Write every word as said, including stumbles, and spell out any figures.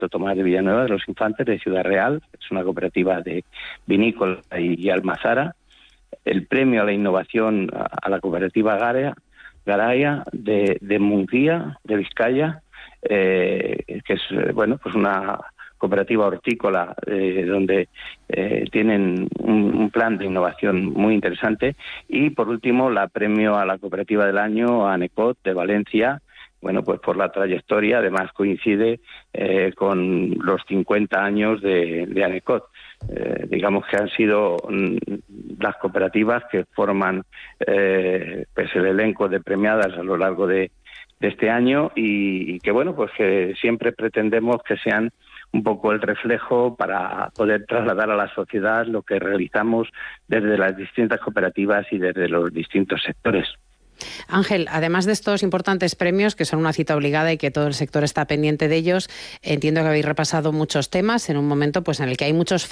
Santo Tomás de Villanueva de los Infantes de Ciudad Real, es una cooperativa de vinícola y, y almazara. El premio a la innovación a, a la cooperativa Garia, Garaya de, de Munguía, de Vizcaya, eh, que es bueno pues una cooperativa hortícola eh, donde eh, tienen un, un plan de innovación muy interesante. Y por último, la premio a la cooperativa del año a Anecot de Valencia, bueno, pues por la trayectoria, además coincide eh, con los cincuenta años de, de Anecot. Eh, digamos que han sido mm, las cooperativas que forman eh, pues el elenco de premiadas a lo largo de, de este año y, y que, bueno, pues que siempre pretendemos que sean un poco el reflejo para poder trasladar a la sociedad lo que realizamos desde las distintas cooperativas y desde los distintos sectores. Ángel, además de estos importantes premios, que son una cita obligada y que todo el sector está pendiente de ellos, entiendo que habéis repasado muchos temas en un momento pues en el que hay muchos